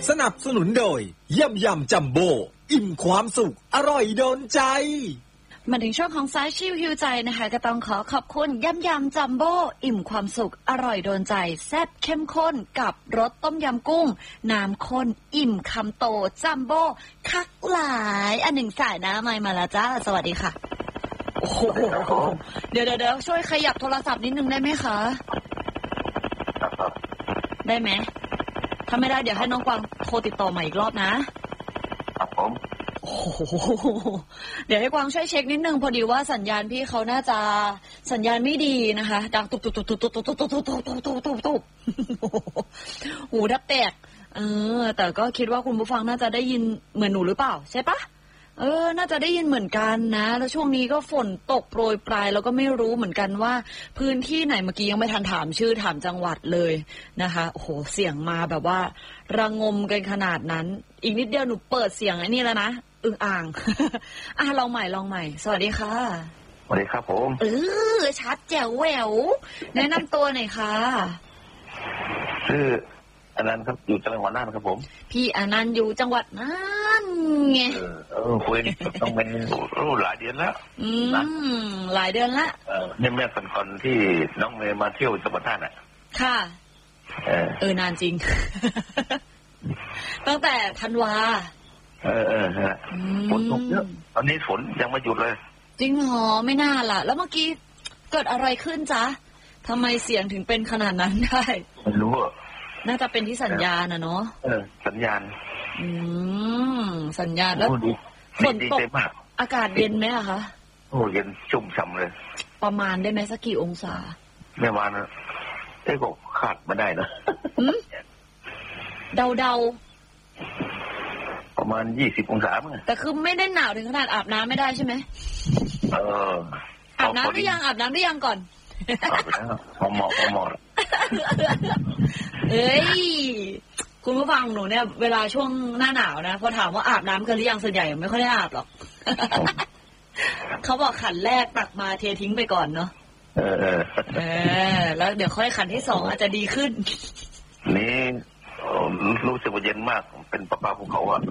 สนับสนุนโดยยำจัมโบ้อิ่มความสุขอร่อยโดนใจมาถึงช่วงของสายชิลฮิวใจนะคะก็ต้องขอขอบคุณยำจัมโบ้อิ่มความสุขอร่อยโดนใจแซ่บเข้มข้นกับรสต้มยำกุ้งน้ำข้นอิ่มคำโตจัมโบ้คักหลายอันหนึ่งสายน้ำมาแล้วจ้าสวัสดีค่ะโอ้โหเดี๋ยวช่วยขยับโทรศัพท์นิดนึงได้ไหมคะได้ไหมถ้าไม่ได้เดี๋ยวให้น้องกวางโทรติดต่อมาอีกรอบนะครับผมโอ้โหเดี๋ยวให้กวางช่วยเช็คนิดนึงพอดีว่าสัญญาณพี่เขาน่าจะสัญญาณไม่ดีนะคะดังตุบหูแทบแตกแต่ก็คิดว่าคุณผู้ฟังน่าจะได้ยินเหมือนหนูหรือเปล่าใช่ปะน่าจะได้ยินเหมือนกันนะแล้วช่วงนี้ก็ฝนตกโปรยปลายแล้วก็ไม่รู้เหมือนกันว่าพื้นที่ไหนเมื่อกี้ยังไม่ทันถามชื่อถามจังหวัดเลยนะคะโอ้โหเสียงมาแบบว่าระงมกันขนาดนั้นอีกนิดเดียวหนูเปิดเสียงไอ้นี่แล้วนะอึ่งอ่าง ลองใหม่สวัสดีค่ะสวัสดีครับผมชัดแจ๋วแหววแนะนำตัวหน่อยค่ะชื่ออนันต์ครับอยู่จังหวัดน่านครับผมพี่อนันต์อยู่จังหวัดน่านไงคุยต้องเป็นหลายเดือนแล้วหลายเดือนละเนี่ยแม่ก่อนที่น้องเมย์มาเที่ยวจังหวัดน่านอ่ะค่ะนานจริง ตั้งแต่ธันวาฝนตกเยอะตอนนี้ฝนยังไม่หยุดเลยจริงเหรอไม่น่าล่ะแล้วเมื่อกี้เกิดอะไรขึ้นจ๊ะทำไมเสียงถึงเป็นขนาดนั้นได้ไม่รู้น่าจะเป็นที่สัญญาณเนาะสัญญาณสัญญาณแล้วฝนตกอากาศเย็นไหมอะคะโอ้เย็นชุ่มฉ่ำเลยประมาณได้ไหมสักกี่องศาไม่มานะก็คาดมาได้นะเดาประมาณ20 องศามั้งแต่คือไม่ได้หนาวถึงขนาดอาบน้ำไม่ได้ใช่ไหมอาบน้ำหรือยังก่อนอาบแล้วพอเหมาะคุณผู้ฟังหนูเนี่ยเวลาช่วงหน้าหนาวนะพอถามว่าอาบน้ำกันหรือยังส่วนใหญ่ไม่ค่อยได้อาบหรอก เขาบอกขันแรกตักมาเททิ้งไปก่อนเนาะแล้วเดี๋ยวค่อยขันที่2อาจจะดีขึ้นนี่รู้สึกว่าเย็นมากเป็นประปาภูเขาอ่ะ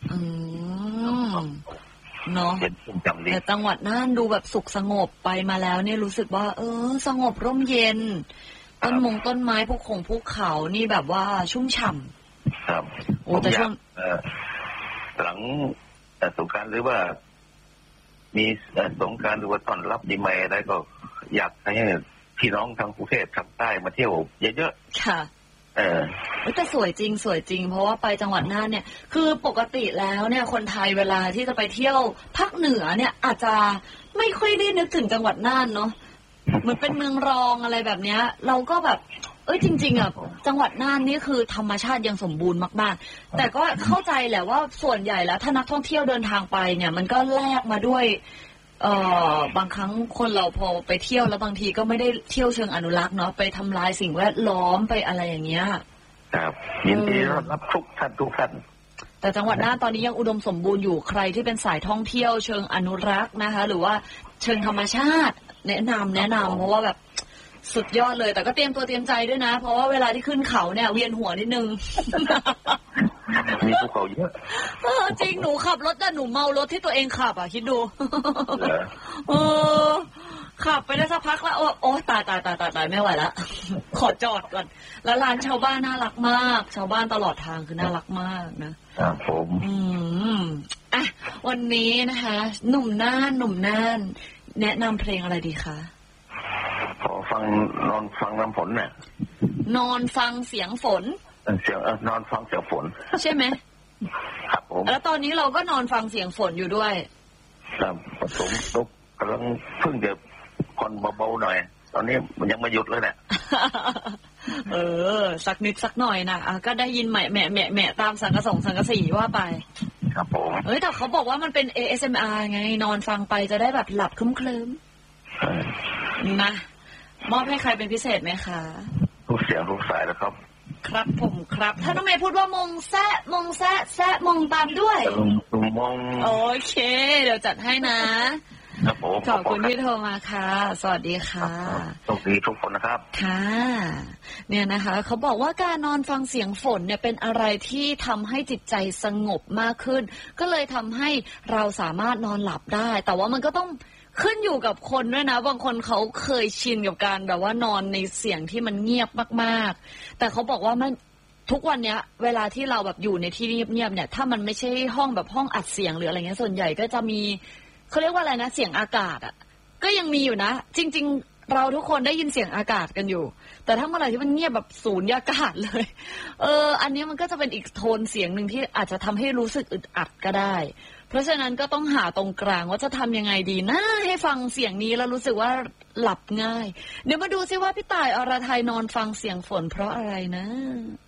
เนาะแต่จังหวัดน่านดูแบบสุขสงบไปมาแล้วเนี่ยรู้สึกว่าสงบร่มเย็นต้นไม้ภูเขานี่แบบว่าชุ่มฉ่ำครับโอ้แต่ช่วงหลังสงกรานต์หรือว่ามีสงกรานต์หรือว่าต้อนรับปีใหม่อะไรก็อยากให้พี่น้องทางกรุงเทพทางใต้มาเที่ยวเยอะๆค่ะแต่สวยจริงเพราะว่าไปจังหวัดน่านเนี่ยคือปกติแล้วเนี่ยคนไทยเวลาที่จะไปเที่ยวภาคเหนือเนี่ยอาจจะไม่ค่อยได้นึกถึงจังหวัดน่านเนาะเหมือนเป็นเมืองรองอะไรแบบเนี้ยเราก็แบบจริงๆอ่ะจังหวัดน่านนี่คือธรรมชาติยังสมบูรณ์มากๆแต่ก็เข้าใจแหละว่าส่วนใหญ่แล้วถ้านักท่องเที่ยวเดินทางไปเนี่ยมันก็แลกมาด้วยบางครั้งคนเราพอไปเที่ยวแล้วบางทีก็ไม่ได้เที่ยวเชิงอนุรักษ์เนาะไปทำลายสิ่งแวดล้อมไปอะไรอย่างเงี้ยครับยินดีรับทุกท่านแต่จังหวัดน่านตอนนี้ยังอุดมสมบูรณ์อยู่ใครที่เป็นสายท่องเที่ยวเชิงอนุรักษ์นะคะหรือว่าเชิงธรรมชาติแนะนำเพราะว่าแบบสุดยอดเลยแต่ก็เตรียมตัวเตรียมใจด้วยนะเพราะว่าเวลาที่ขึ้นเขาเนี่ยเวียนหัวนิดนึงมีภูเขาเยอะจริงหนูขับรถแต่หนูเมารถที่ตัวเองขับคิดดูขับไปได้สักพักแล้วโอ้ตายไม่ไหวละขอจอดก่อนแล้วร้านชาวบ้านน่ารักมากชาวบ้านตลอดทางคือน่ารักมากนะครับผมวันนี้นะคะหนุ่มน่านแนะนำเพลงอะไรดีคะขอนอนฟังน้ำฝนน่ะนอนฟังเสียงฝนนอนฟังเสียงฝนใช่ไหมครับผมแล้วตอนนี้เราก็นอนฟังเสียงฝนอยู่ด้วยครับผมกำลังเพิ่งจะผ่อนเบาๆหน่อยตอนนี้มันยังไม่หยุดเลยเนี่ยสักนิดสักหน่อยนะก็ได้ยินแหม่ตามสังกะสีว่าไปครับผมแต่เขาบอกว่ามันเป็น ASMR ไงนอนฟังไปจะได้แบบหลับเคลิ้มนะมอบให้ใครเป็นพิเศษไหมคะทุกเสียงทุกสายแล้วครับครับผมครับถ้าน้องเมย์พูดว่ามงแซะมงตามด้วยมงโอเคเดี๋ยวจัดให้นะครับผมขอบคุณที่โทรมาค่ะสวัสดีค่ะโชคดีทุกคนนะครับค่ะเนี่ยนะคะเขาบอกว่าการนอนฟังเสียงฝนเนี่ยเป็นอะไรที่ทำให้จิตใจสงบมากขึ้นก็เลยทำให้เราสามารถนอนหลับได้แต่ว่ามันก็ต้องขึ้นอยู่กับคนด้วยนะบางคนเขาเคยชินกับการแบบว่านอนในเสียงที่มันเงียบมากๆแต่เขาบอกว่ามันทุกวันเนี้ยเวลาที่เราแบบอยู่ในที่เงียบๆเนี่ยถ้ามันไม่ใช่ห้องแบบห้องอัดเสียงหรืออะไรเงี้ยส่วนใหญ่ก็จะมีเขาเรียกว่าอะไรนะเสียงอากาศอ่ะก็ยังมีอยู่นะจริงๆเราทุกคนได้ยินเสียงอากาศกันอยู่แต่ถ้าเมื่อไหร่ที่มันเงียบแบบสูญญากาศเลยอันนี้มันก็จะเป็นอีกโทนเสียงหนึ่งที่อาจจะทำให้รู้สึกอึดอัดก็ได้เพราะฉะนั้นก็ต้องหาตรงกลางว่าจะทำยังไงดีนะให้ฟังเสียงนี้แล้วรู้สึกว่าหลับง่ายเดี๋ยวมาดูซิว่าพี่ต่ายอรไทยนอนฟังเสียงฝนเพราะอะไรนะ